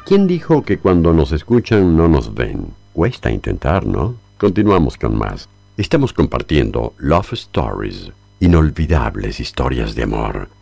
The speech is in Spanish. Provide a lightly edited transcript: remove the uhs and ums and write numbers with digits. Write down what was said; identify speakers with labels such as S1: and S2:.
S1: ¿Quién dijo que cuando nos escuchan no nos ven? Cuesta intentar, ¿no? Continuamos con más. Estamos compartiendo Love Stories, inolvidables historias de amor,